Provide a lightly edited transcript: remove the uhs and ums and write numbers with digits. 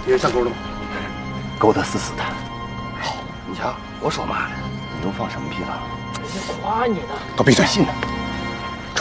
别人上钩了吗？ 勾得死死的。 好，你瞧，我说嘛呢？ 你又放什么屁了？ 人家夸你呢。 都闭嘴！ 信呢。